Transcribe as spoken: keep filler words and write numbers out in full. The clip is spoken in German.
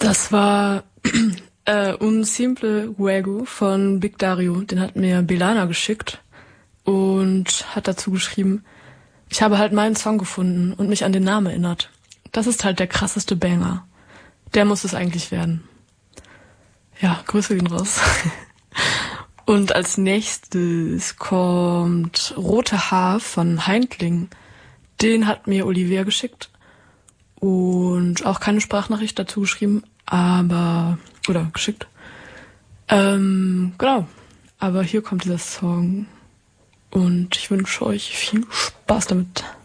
Das war äh, Un Simple Juego von Big Dario. Den hat mir Belana geschickt und hat dazu geschrieben, ich habe halt meinen Song gefunden und mich an den Namen erinnert. Das ist halt der krasseste Banger. Der muss es eigentlich werden. Ja, Grüße gehen raus. Und als nächstes kommt Rote Haar von Heintling. Den hat mir Olivia geschickt und auch keine Sprachnachricht dazu geschrieben, aber, oder geschickt. Ähm, genau. Aber hier kommt dieser Song und ich wünsche euch viel Spaß damit.